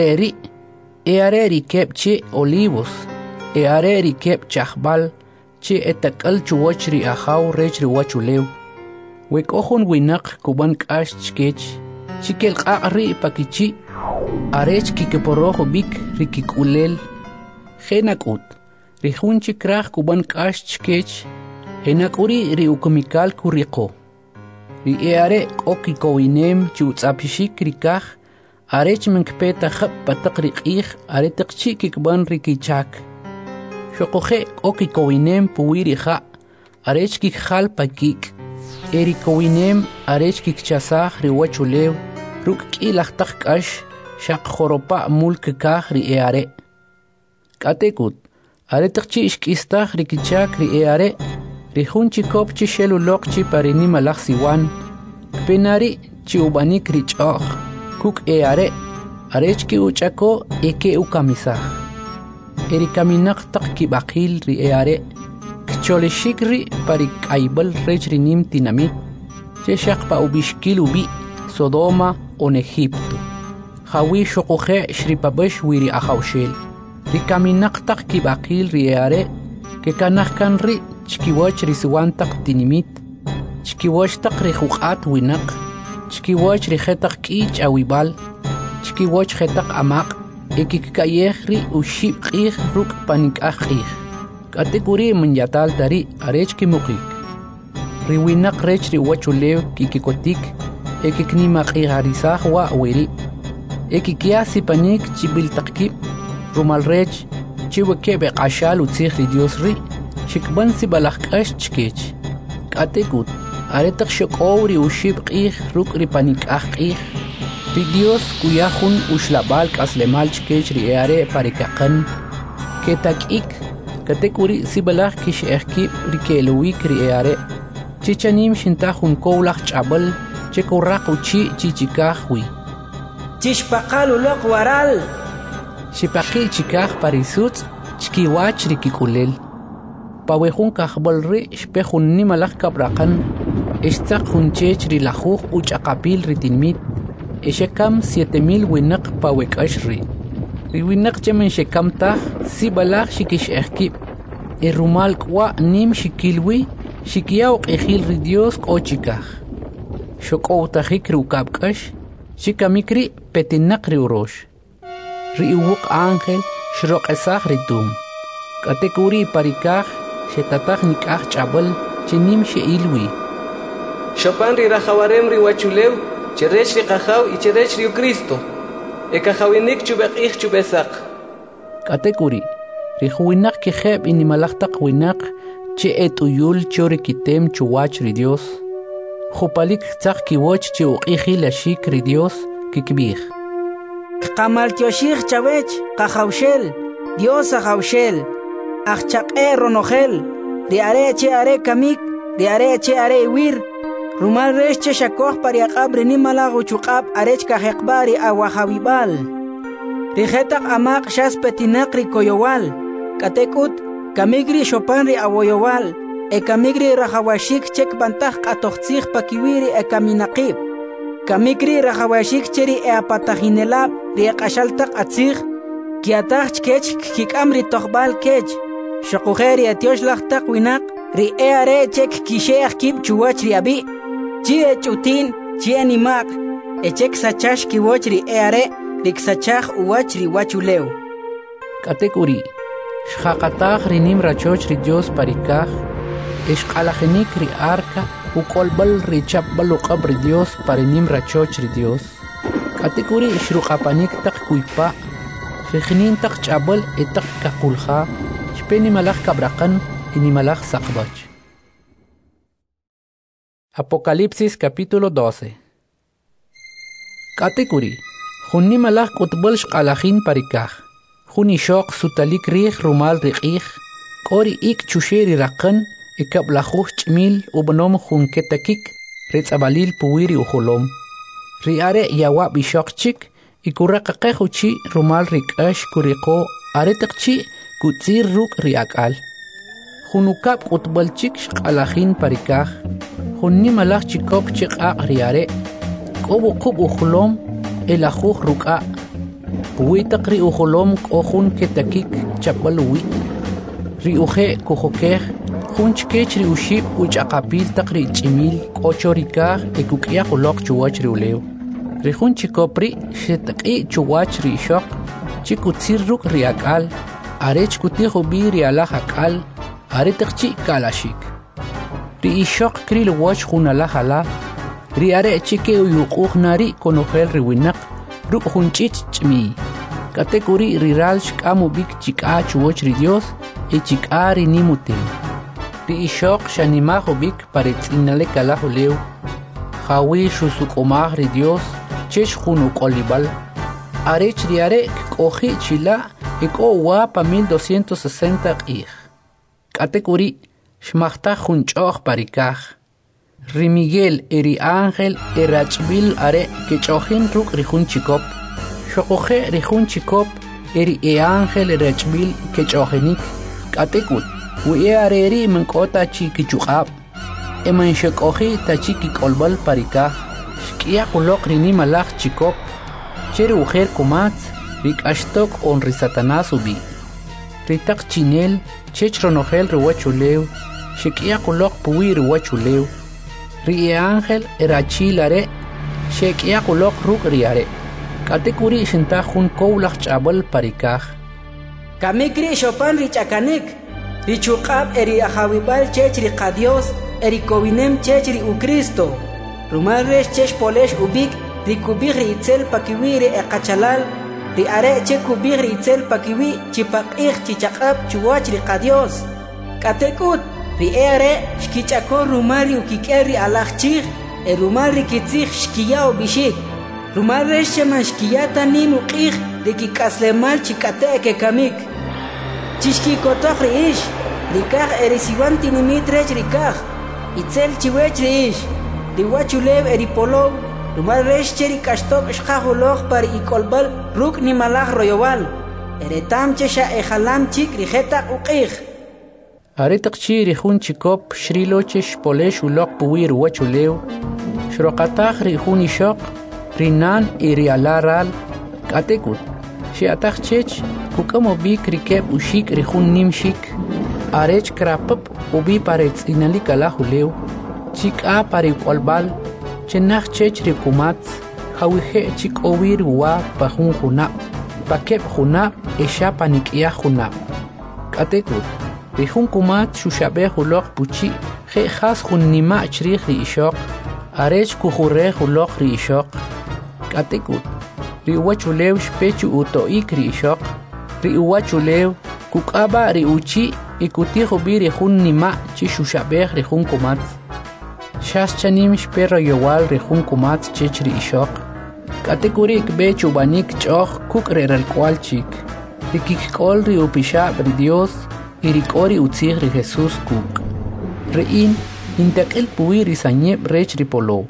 eareri keb che olivos, eareri keb chajbal che etak'al chuwach ri ajaw rech ri wachulew. Wek'ojun winaq kuban k'ax chkech, chikel q'aq ri pakichi, arech kikeporoj bik ri kik'ulel. Jenak'ut, ri jun chikraj kuban k'ax chkech, jenak'uri ri ukumikal kuriqo. Ri eare k'o kikowinem chi utz'apixik ri kaj, arech menkpeta jab pataq ri q'ij are tiqchi kikban ri kichak. Xoqoje k'o kikowinem puwi ri ja', arech kikjal pakik. Eri kowinem arech kikchasaj ri wachulew, ruk' k'ilaj taq k'ax, xaq joropa' mul kikaj ri eare. K'atekut, are tiqchi ixk'istaj ri kichak ri eare, ri jun chikop chi xeluloq chi pari nimalaj siwan, kpenari chi ubanik ri ch'oj, kuk eare, arech ki uch'ako eke ukamisaj. Eri kaminaq taq kib'aqil ri eare, kcholexik ri pari k'aybal rech ri nim tinamit, che xaq pa ubixkil ubi Sodoma on Egipto. Jawi xoqoje xripabex wiri ajawxel. Ri kaminaq taq kib'aqil ri eare, ke kanaj kan ri chkiwach ri siwan taq tinimit, chkiwach taq ri juq'at winaq, chkiwach ri jetaq k'i ch'awibal, chkiwach jetaq amaq, ekikkayej ri uxib' q'ij ruk' panik'aj q'ij. K'atekuri manyatal tari arech kimuqik. Ri winaq rech ri wachulew kikikotik, ekiknimaq'ijarisaj wa wiri. Ekikia sipanik chibiltaqkib, rumal rech chiwekeb eq'axal utzij ri Dios ri, xikban sibalaj k'ax chkech. K'atekut, are taq xok'ow ri uxib' q'ij ruk' ri panik'aj q'ij. Ri Dios kuyajun uxlab'al k'aslemal chkech ri eare parikaqan, ketak'ik, katekuri sibalaj kix'ejkib ri ke'luwik ri eare, chichanim xintaj jun kowlaj ch'ab'al che kurraq uchi' chichikaj wi. Chixpaqal uloq waral. Xipaqi chikaj parisutz chkiwach ri kik'ulel. Pawejun kajb'al ri xpe jun nimalaj kabraqan, ixtzaq jun chech ri lajuj uch'aqapil ri tinmit, exekam 7000 winaq pawek'ax ri. Ri winaq chemen xekam taj sibalaj xikix'ejkib. Rumal k'wa nim xikilwi, xikiyaw q'ijil ri Dios k'o chikaj. Xok'owtajik ri ukabk'ax, xikamik ri petinaq ri urox. Ri uwuq ángel xroq'esaj ri tum. K'atekuri parikaj xetataj nik'aj ch'ab'al che nim xe'ilwi. Xopan ri rajawarem ri wachulew, cherech ri qajaw y cherech ri Cristo. Ekajawinik chub'eq'ij chub'esaq. K'atekuri, ri juwinaq kijeb' inimalaj taq winaq che et'uyul cho ri kitem chuwach ri Dios. Jupalik tzaq kiwoch che uq'ijil axik ri Dios kikb'ij. Qamaltioxij chawech qajawxel, Dios ajawxel, ajchaq'e ronojel, ri are che are kamik, ri are che are iwir, rumal rech che xakoj pariaq'ab ri nimalaj uchuq'ab arech kajeqba ri awajawibal. Ri jetaq amaq xas petinaq ri koyowal, k'atek'ut kamik ri xopan ri awoyowal, kamik ri rajawashik chek bantaj q'atojtzij pakiwiri kaminaqib. Kamik ri rajawashik cheri apatajinelab ri q'axal taq atzij, kiataj chkech kik'am ri tojb'al kech. Xoquje ri atioxlaj taq winaq, ri are chek kixe'aj kib chuwach ri abi', chi ch'utin, chi animaq, chek sachax kiwoch ri are, ri ksachaj uwach ri wachulew. K'atekuri, xjaqataj ri nim rachoch ri Dios parikaj, ixq'alajinik ri arca, uk'olb'al ri chapb'al uq'ab ri Dios parinim rachoch ri Dios. K'atekuri xruq'apanik taq kuypa', rijnin taq ch'ab'al taq kaqulja, xpe nimalaj kabraqan y nimalaj saqbach. Apocalipsis capítulo 12. K'atekuri, jun nimalaj k'utb'al xq'alajin parikaj, jun ixoq sutalik riij rumal ri q'ij, k'o ri ik chuxe ri raqan, ikablajuj ch'mil ub'anom jun ketakik ri tz'abalil puwi ri ujolom. Ri are yawab ixoq chik, ikuraqaqej uchi rumal ri k'ax kuriqo are taq chi kutzir ruk riakal. Junukap utbalchik shqalajin parikaj. Junni malach chikop chiqaq riare. Kobu qub ukhulom elajuj ruka. Puitaq ri ukhulom kohun ketakik chapalwi. Ri uje kujokej. Jun chkech ri ushib uchaqapil taq ri chimil kochorikaj ekukia ulok chuwach ri uleo. Ri jun chikopri shetaqi chuwach ri shok. Chikutzir ruk riakal. Arech kutijo bi ri alaj akal. Aretaqchi kalashik. Ri ishok kril wach jun alaj ala. Ri are chike uyuquj nari konojel ri winaq. Ruk jun chich chmi. Katekuri ri ral shkamu bik chika chuwach ri Dios. E chika ri nimutem. Ri ishok shanimajo bik paretzinale kalajo leo. Jawi shusukomaj ri Dios. Chesh junu kolibal. Arech ri are koji chila. Eko wapa 1260 q'ij. Katekuri shmachtaj junch'oj parikaj. Ri Miguel eri ángel erachbil are kech'ojin ruk ri jun chikop. Xoqoje ri jun chikop eri ángel erachbil kech'ojinik. Katekut wi areri menk'ota chi kichuq'ab. Eman xek'oji tachi kik'olbal parikaj. Xk'iyaq uloq ri nimalaj chikop. Cheri ujer kumatz. Ri k'axtok on ri Satanás ubi. Ri taq chinel chech ronojel ri wachulew. Xek'iyaq uloq puwi ri wachulew. Ri ángel erachil are. Xek'iyaq uloq ruk ri are. Katekuri xintaj jun kowlaj ch'abal parikaj. Kamik ri xopan ri ch'akanik. Ri chuq'ab eri ajawibal chech ri qadios. Eri kowinem chech ri uCristo. Rumal rex chech polex ubik. Ri kubij ri itzel pakiwi ri eqachalal. Ri are che kubij ri itzel pakiwi chipaq'ij chichaq'ab chuwach ri qadios. Katekut ri are xkich'akon rumal ri ukik'el ri alaj chij. E rumal ri kitzij xkiyaw bixik. Rumal rex cheman xkiyata nin uq'ij ri kik'aslemal chik'ate' kekamik. Chixkikotoj ri ix. Ri kaj eri siwan tinimit rex ri kaj. Itzel chiwech ri ix. Ri wachulew eri polow. Rumal rex cheri k'axtok xqaj uloj par ikolbal ruk nimalaj royowal. Eretam chesha ejalam chik ri jetaq uq'ij. Aretaq chi ri jun chikop shrilo chesh polex uloq puwi ri wachulew. Shroqataj ri jun ishok. Ri nan y ri alaral. Katekut. Xiataj chech kuk'amo bik ri keb uxik ri jun nimxik. Arech krapap ubi paretzinali kalaj ulew. Chik'a pari kolbal. Chenaj chech ri kumatz, jawije chik owir wa pa jun junab, pa keb junab esha panik'iyaj junab. Katekut, ri jun kumatz xushabej uloq puchi, je jas jun nima' chrij ri ishok, arech kujurej uloq ri ishok. Katekut, ri uwachulew xpechu uto'ik ri ishok, ri uwachulew kuk'aba ri uchi y kutijo bi ri jun nima' chi xushabej ri jun kumatz. Xas chanim xperro yowal ri jun kumatz chech ri ishok. Katekuri ikbe chubanik ch'oj kuk' re ralkwal chik. Ri kik'ol ri upixab ri Dios y ri k'ori utzij ri Jesús kuk'. Ri'in intak'il puwi ri sanyeb rech ri polow.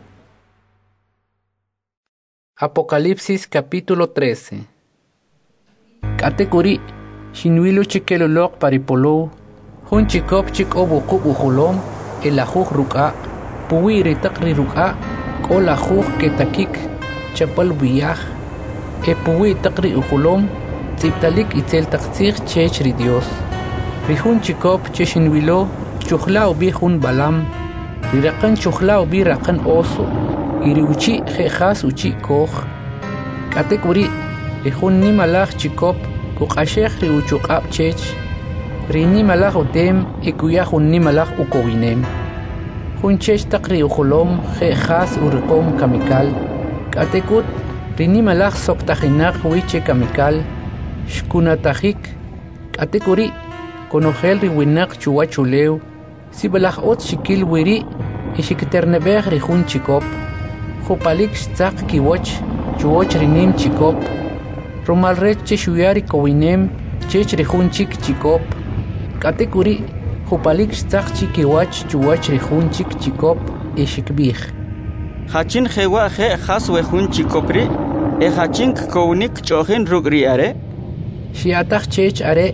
Apocalipsis capítulo 13. Katekuri xinwilu chikel uloq pari polow. Jun chikop chik'ob uqub ujulom elajuj ruk'a. Puwi ri taq ri ruk'a k'ol ajuj ketakik chapal wiyaj. E puwi taq ri ujulom tz'ibtalik itzel taq tzij chech ri Dios. Ri jun chikop che xinwilo chujlaw bi jun balam. Ri raqan chujlaw bi raqan oso. Y ri uchi jejas uchi koj. Katekuri ri jun nimalaj chikop kuq'axej ri uchuq'ab chech. Ri nimalaj utem y kuya jun nimalaj ukowinem. Jun chech taq ri ujulom jejas uriqom kamikal. Katekut ri nimalaj soktajinaq wiche kamikal. Xkunatajik. Katekuri konojel ri winaq chuwachulew. Sibalaj ot xikil wiri y xikiternebej ri jun chikop. Jupalik xtzaq kiwoch chuwoch ri nim chikop. Rumal rech che xuyari kowinem chech ri jun chik chikop. Katekuri jupalik xtzaq chikiwach chuwach ri jun chik chikop y xikbij. Hachin jewa je jas we jun chikopri e hachin kownik ch'ojin ruk ri are. Xiataj chech are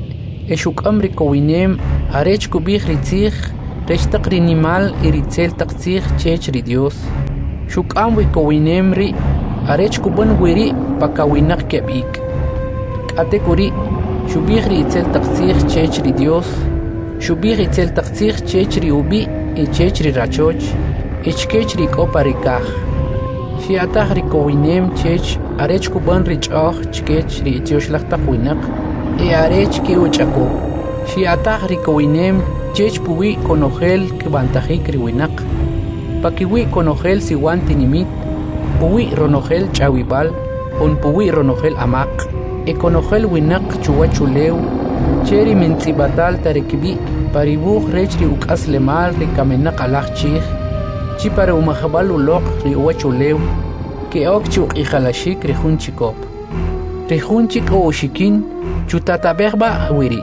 Eshukam rikowinem arech kubih ritzich rechtaq rinimal iritzel taqtzich chech ri Dios. Shukam wikowinem ri arech kuban wiri pakawinak kebik. Kate kuri shubih ritzel taqtzich chech ri Dios. Shubih ritzel taqtzich chech ri ubi e chech ri rachoch. Echkech ri koparikaj. Shiatah rikowinem chech arech kuban richoch chkech ri tioshlataq winak. E arech ki uchako. Shiatah rikowinem chech puwi konogel kibantajik riwinak. Pakiwi konogel siwan tinimit. Puwi ronogel chawibal. On puwi ronogel amak. E konogel winak chuwachulew. Cheri mentzibatal tarekibi. Paribuj rech ri ukas lemal rikamenak alaj chich. Chi para umajabal ulok ri uwachulew. Ke ok chuk ijalashik rihun chikop. Rihun chik o ushikin. Chutatabegba wiri.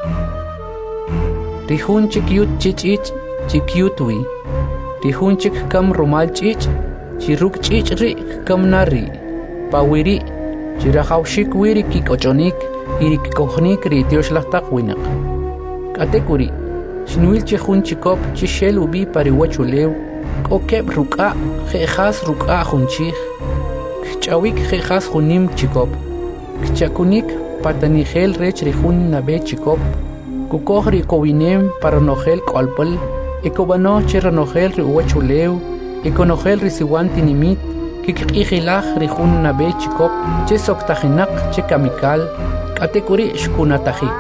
Rihun chikyut chichich chikyutwi. Rihun chik kam rumal chich chiruk chich ri kam nari. Pawiri chirahawshik wiri kikochonik irik kohnik ri tioshlahtak winak. Katekuri shinwil chihun chikop chishel ubi pariwachulew. Kokeb ruka jejas ruka junchich. Kchawik jejas junim chikop. Kchakunik patanigel rech rihun nabe chikop. Kukoj rikowinem para nogel kolpel. Ekobano cheranogel ri uwachulew. Ekonogel risiwan tinimit. Kikijilaj rihun nabe chikop. Che soktajinak che kamikal. Katekuri shkunatajik.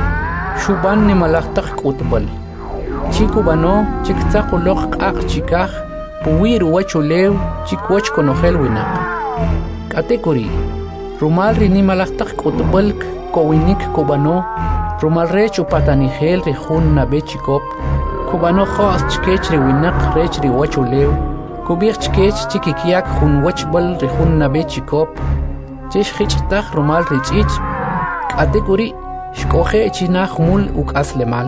Shuban nimalajtak kutbal. Chikubano chiktzaqulok q'aq chikaj. Puwir uwachulew chikwach konogel winak. Katekuri rumal rinimalajtak kutbalk kowinik kubano. Rumal rech upatanigel rihun nabe chikop. Kubano khos chkech riwinak rech riwachulew. Kubich chkech chikikyak jun wachbal rihun nabe chikop. Chesh khichtaj rumal richich. Katekuri shkoje chinaj mul ukas lemal.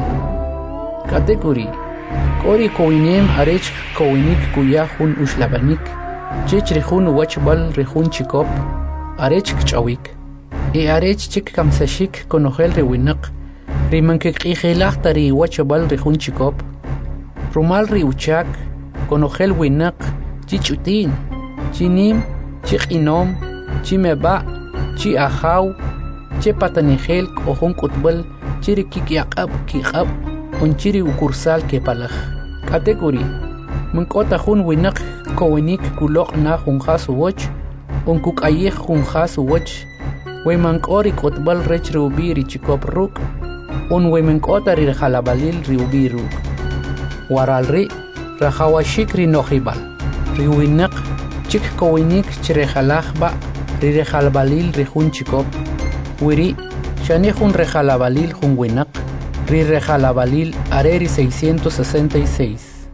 Katekuri kori kowinem arech kowinik kuya jun ushlabanik. Chech rihun wachbal rihun chikop. Arech kchawik. E arech chik kamsashik konogel riwinak. Rimankikijilaj tari wachbal rihun chikop. Rumal riuchak konogel winak chichutin. Chinim chiqinom chimeba chi ajaw che patanigel kohon kutbal chirikikyaqab kiqab unchiri ukursal kepalaj. Katekuri munkota jun winak kowinik kulok na junjas uwoch unkukayej junjas uwoch wemankori kutbal rech riubi richikop ruk un wemenkota rirjalabalil riubi ruk waralri rajawashik rinojibal riwinak chik kowinik chirejalajba rirejalabalil rihun chikop wiri shanejun rejalabalil jun winak rirejalabalil areri 666.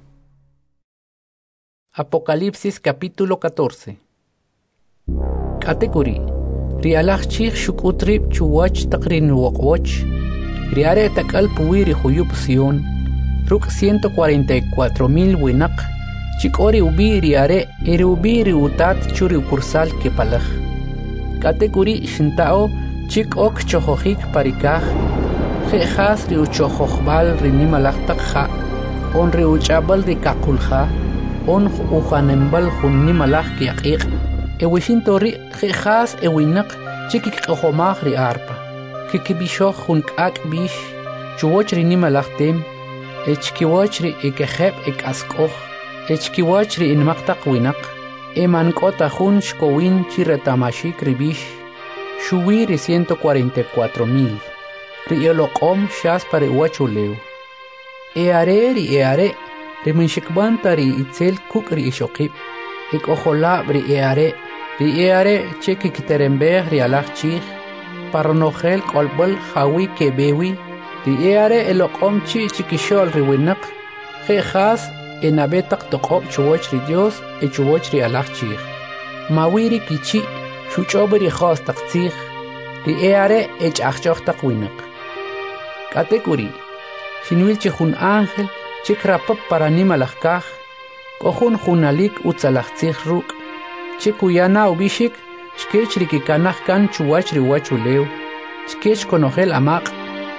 Apocalipsis capítulo 14. Katekuri rialaj chich shukutrib chuwach takrin wokwoch riare takal puwiri huyub Sion ruk 144,000 winak chikori ubi riare eri ubi riutat churi ukursal kepalaj. Katekuri shintao chik ok chohojik parikaj jejas riuchohojbal rinimalajtak ja on riuchabal rikakulja on ujanembal junimalaj kiaqiq ewishintori jejas ewinak chikik ohomaj ri arpa kikibishoj junkak bish chuwoch rinimalajtem echkiwoch ri ekejeb ekaskoj echkiwoch ri inmaqtaq winak emankota jun shkowin chiretamashik ribish shuwi ri 144,000 ri eloqom shas pare wachulew eare ri minshikbanta ri itzel kuk ri ishokib ekojolab ri eare chekikiterembej ri alaj chij paronogel kolbol jawi kebewi ri eare eloqom chi chikishol ri winak jejas enabetak toqob chuwoch ri Dios e chuwoch ri alaj chij mawiri kichi shuchobri khos taqtzij ri eare ech achjoch taq winak. Katekuri shinwil chijun ángel chikrapap para nimalajkaj kohun junalik utzalajtzij ruk chikuyana ubishik chkech rikikanaj kan chuwach ri wachulew chkech konogel amaq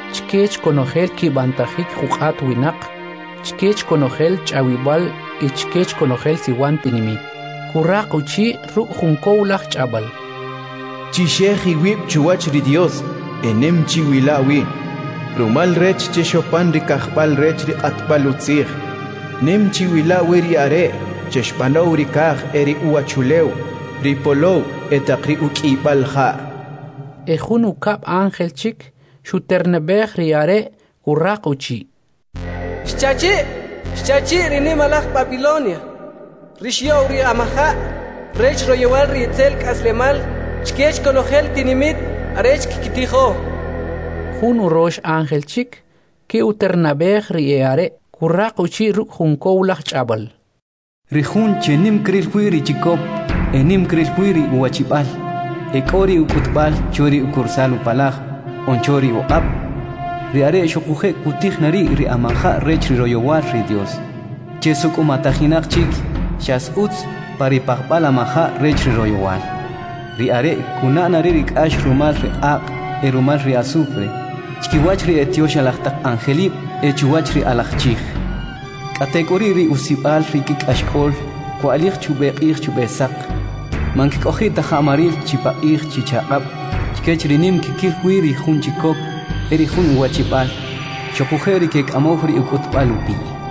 chkech konogel ki bantajik juqat winak, chkech konogel chawibal y chkech konogel siwan tinimi. Kuraq uchi ru junkowlaj chabal. Chisheji wib chuwach ri Dios, enem chiwilawi. Rumal rech cheshopan ri kahbal rech ri atbal utzig. Nem chiwilawi ri are, cheshpanow ri kaj eri uachulew, ri polow etaqri ukibal ja. Ejun ukab ángel chik, shuternebej ri are kuraq uchi. Shchachi rini malach Babilonia. Rishyo ri amaha, rech royewal ri etzel kaslemal, chkech konogel tinimit, arech kikitijo. Jun urosh ángel chik, ki uternebej ri are kuraq uchi ruk junkowlaj chabal. Rihun chenim krilhuiri chikop, enim krilhuiri uachibal. Ekori ukutbal, chori ukursal upalaj, onchori uqab. Riare shokuje kutij nari ri amaja rech ri royowal ri Dios. Chesuk umatajinak chik, shas utz paripakbal amaja rech ri royowal. Riare kunanari rik ash rumal ri aq, erumal ri azufre. Chkiwach ri etiosha lachtak angelib, echuwach ri alachchij. Kategori ri usibal ri kik ashkol, kualich chubeqich chubesak. Mankikohita jamaril chipaich chichaqab, chkech rinim kikil huiri jun chikop, eri jun uachibal, shokujeri kek amofri ukutbal upi.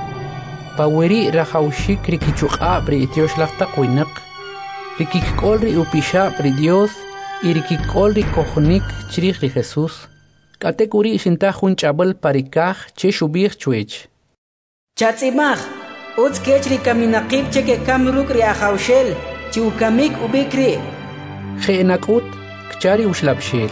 Paweri rajaushik rikichuqab ri etiosh lachtak winak, rikikol ri upishab ri Dios, y rikikol ri kojonik chrij ri Jesús. Kategori shinta jun chabal parikaj che shubich chuech. Chatzimaj, utz kech ri kaminaqib cheke kamruk ri ajaushel, chi ukamik ubikri. Jeenakut, kchari ushlabshel.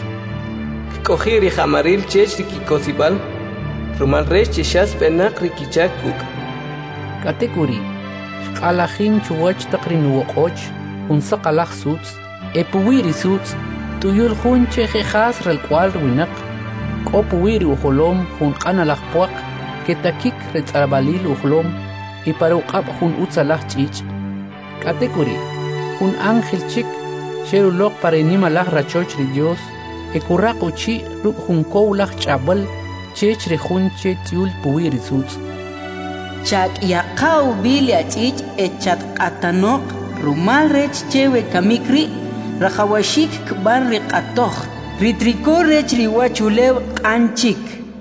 Kohi ri jamaril chech ri kikosibal, rumal rech cheshas penak ri kichak kuk. Kategori, shqalajin chuwach taqrin woqoch, unsaqalaj suts, epuwiri suts, tuyul jun che jejas relkwal winak, kopuwiri ujolom jun qanalaj puaq, ketakik retzarabalil ujlom, y para uqab jun utzalaj chich. Kategori, un ángel chik, sherulok para inimalaj rachoch ri Dios, ekuraq uchi ruk jun kowlaj chabal, chech ri jun che tiul puwiri suts. Chak yaqaw bilya chich echat qatanok, rumal rech chewe kamikri, rajawashik kban ri qatoj, ritriko rech ri wachulew qanchik.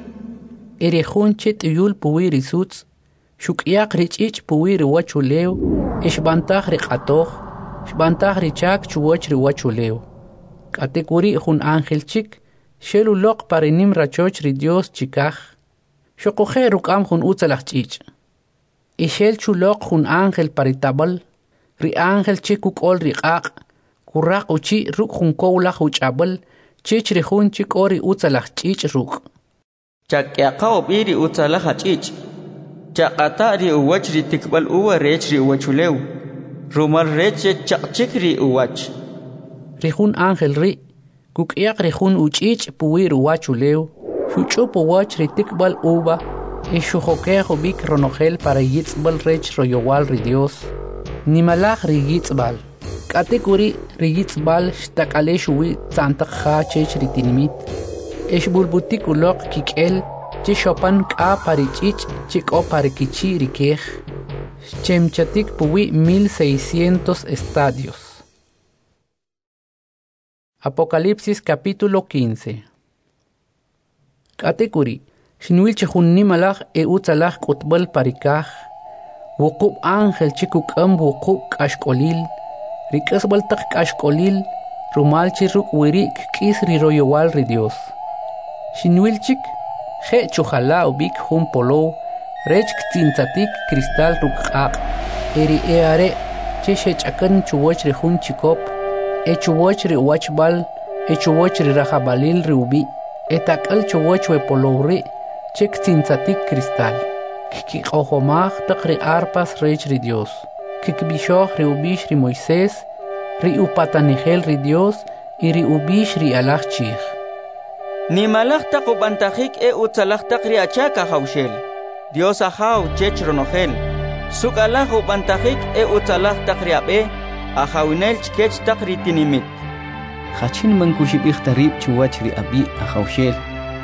Erejun che tiul puwiri suts, shukyak ri chich puwiri wachulew, ishbantaj ri qatoj, shbantaj ri chak chuwach ri wachulew. Kategori jun ángel chik, shelulok parinim rachoch ri Dios chikaj, shokuje rukam jun utzalaj chich. Ishel chulok jun ángel paritabal, ri ángel chik ukol ri qaq, kuraq uchi ruk jun kowlaj uchabal, chich ri jun chik ori utzalaj chich ruk. Chakyaqaw biri utzalaj chich. Chaqata ri uwach ri tikbal uwa rech ri uwachulew. Rumal rech chaqchik ri uwach. Ri jun ángel ri, kukyak ri jun uchich puwir uwachulew, shuchup uwach ri tikbal uba, ishujokejo bik ronogel para yitzbal rech royowal ri Dios. Nimalaj ri yitzbal. Kategori ri yitzbal shtakale shuwi tzantak ja chech ri tinimit. Eshbulbutik ulok kikel, chishopan ka parichich chiko parikichi rikej. Chemchatik puwi 1600 estadios. Apocalipsis capítulo 15. Kategori, Shinwil chehun nimalaj utzalaj kutbal parikaj, wukub ángel chikuk wukub kashkolil, rikasbal tak kashkolil, rumal chiruk wirik kis ri royowal ri Dios. Shinwil chik, je chujala ubik hun polo, rech ktinzatik cristal rukaq, eri eare, cheshe chakan chuwach ri hun chikop, chuwach ri wachbal, chuwach ri rajabalil ri ubi, etakal chuwach we polo ri, chek ktinzatik cristal. Kikijomaj tak ri arpas rech ri Dios. Kikbishoh ri ubish ri Moisés, ri upatanigel ri Dios, y ri ubish ri alaj chij. Ni malaj tak ubantajik utzalaj tak ri achaka haushel. Dios ahaw chech ronogel. Suk alaj ubantajik utzalaj tak ri abe, ahawinel chkech tak ri tinimit. Hachin mankushibik tarib chuwach ri abi ahawshel.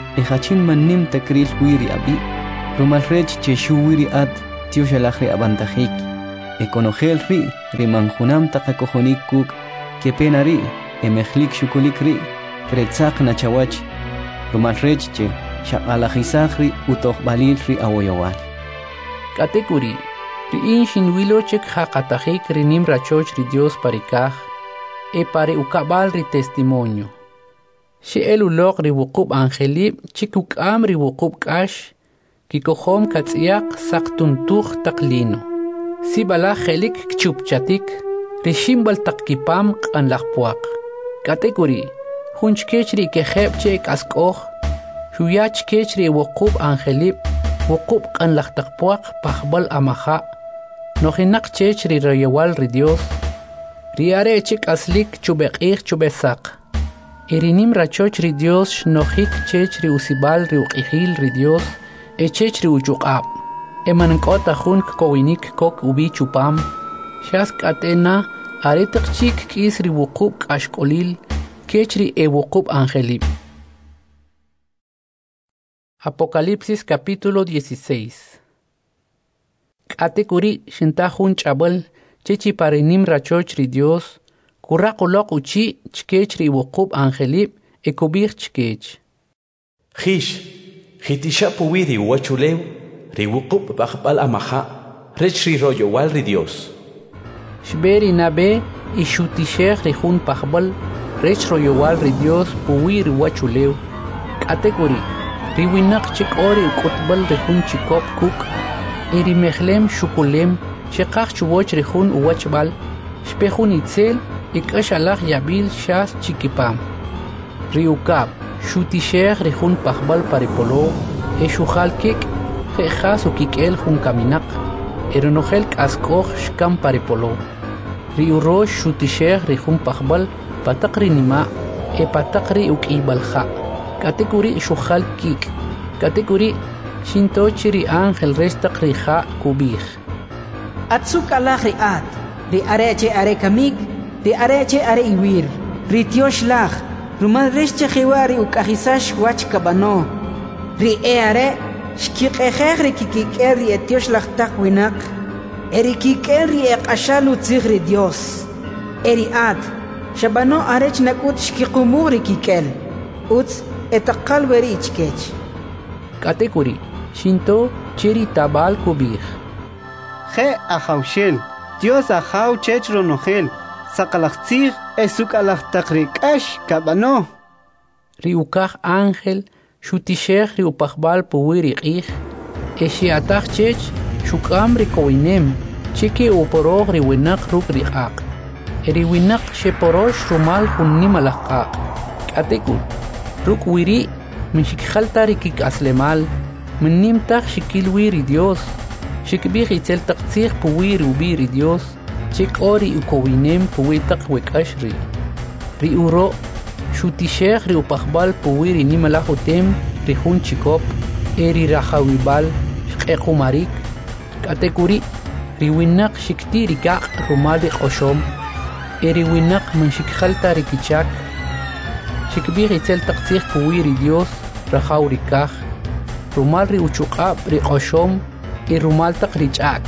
hachin manim takril wiri abi rumal rech che shuwiri at tio shalahri abantajik ekonogel ri manjunam takakojonik kuk que penari emehlik shukulik ri kretzak nachawach rumal rech che shaqalajisahri utoh balil ri awoyowal katekuri ri inshin wilo chek haqatajik rinim rachoch ri Dios parikaj e pare ukabal ri testimonio si elulok ri wuqub angelib chikuk am ri wuqub kash kikohom katsiak saktuntuj taklino si bala khelik kchupchatik ri shimbal takkipam qanlaqpuaq katekuri hunchkechri keheb chek askoj shuyach kechri wuqub angelib wuqub qanlaqtaqpuaq pahbal amaha nojinak chechri royewal ri Dios riare chik aslik chubeqij chubesaq Irinim rachoch ri Dios nojik chech ri usibal ri uqihil ri Dios e chech ri uchuqab emankota jun kowinik kok ubi chupam shas katena aretiq chik kis ri wuqub kashkolil kech ri e wuqub angelib. Apocalipsis capítulo 16. Katekuri shinta jun chabal chechi parinim rachoch ri Dios Kuraqulok uchi chkech ri wuqub angelib e kubir chkech. Hish, hitisha puwiri wachulew, ri wuqub baqbal amaha, rech ri royowal ri Dios. Shberi nabe i shutishech ri jun paqbal, rech royowal ri Dios puwiri wachulew. Katekuri, ri winak chik ori ukutbal ri jun chikop kuk, iri mehlem shukulem, shekach chuwoch ri jun uwachbal, shpejun itzel, Ikash alach yabil shas chikipam. Riukab, shutishech rihun pahbal paripolo, eshuhal kik, jejas o kikel jun kaminak, eronogel kaskoch shkam paripolo. Riurosh shutishech rihun pahbal, patakri nima, e patakri ukibalha. Katekuri shuhal kik. Katekuri shintochiri angel restak riha kubih. Atsuk alach riat, ri areche are kamig, ri areche are iwir, ri tiosh lach, rumal resche khiwari ukahisash wach kabano, ri are shkiqejer ri kikiker ri tiosh lach tak winak, eri kiker ri eqashalu tzigri Dios, eri ad, shabano arech nakut shkiqumur ri kikel, utz etaqal weri ichkech. Katekuri, shinto chiri tabal kubir. Je ahaushel, Dios ahau chech ronogel, Sakalachtzig esukalachtakrikash kabano. Riukach ángel, shutishech riupachbal puwiri ich, eshiatach chech, shukam rikowinem, chiki uporog riwinak ruk riak. Eriwinak sheporosh rumal hunnim alakak. Katekut, ruk wiri, minshikhalta rikik aslemal, minnim tak shikilwiri Dios, shikbih itzel taktzig puwiri ubiri Dios, Chik ori ukowinem puwitak wekashri. Ri uro, shutishech ri upachbal puwiri nimalahutem ri hun chikop, eri rahawibal, shkechumarik. Katekuri, ri winak shikti rikak rumali qoshom, eri winak manshikhalta rikichak. Shikbir itzel taktsich puwiri Dios, rahaw rikach. Rumal ri uchukab ri qoshom, rumal tak richak.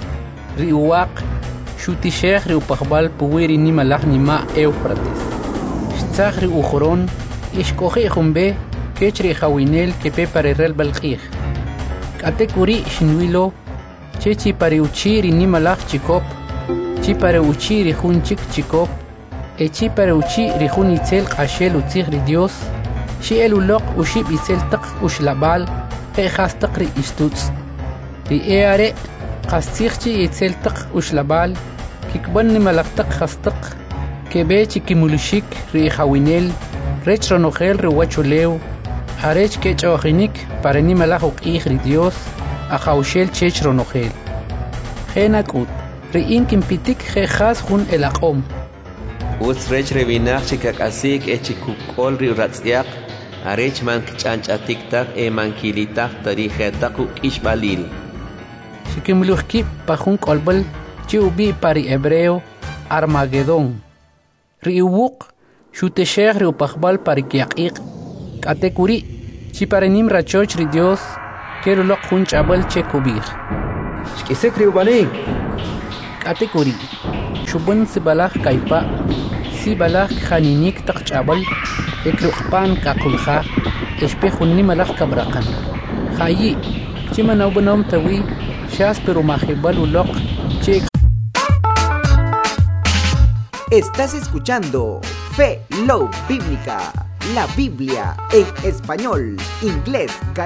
Ri uwak, shutishech ri upachbal puwiri nimalach nima Eufrates. Shtzach ri ujoron, ishkoji jumbe, kech ri hawinel kepe parerel balqij. Katekuri shinwilo, chechi pare uchiri nimalach chikop, chi pare uchiri jun chik chikop, e chi pare uchiri jun itzel qashel utzig ri Dios, shi elulok ushib itzel tak ushlabal, hejas tak ri istutz. Ri eare, qastzigchi itzel tak ushlabal, kikban nimalaktak khastak, kebechi kimulushik ri hawinel, rech ronogel ri wachulew, arech kech ojinik para nimalach uqij ri Dios, ahaushel chech ronogel. Genakut, ri inkim pitik jejas jun elaqom. Utz rech revinach chikakasik echikukol ri uratzyak, arech man kchanchatiktak mankilitak tarijetak ukishbalil. Shikimuluhkip pajun kolbal, Chiubi pari hebreo Armagedón. Riuwuk, shuteshech riupachbal pari kiaqiq. Katekuri, Chiparenim rachoch ri Dios, quiero lo junch abel che kubir. Shkisek riubani. Katekuri, shubun si balak kaipa, si balak khaninik tak abel, ekrukpan kakulha, espejunni malak kabrakan. Hayi, chimana ubunom tawi, shas pero mahibal ulok, che. Estás escuchando Fe Love Bíblica, la Biblia en español, inglés,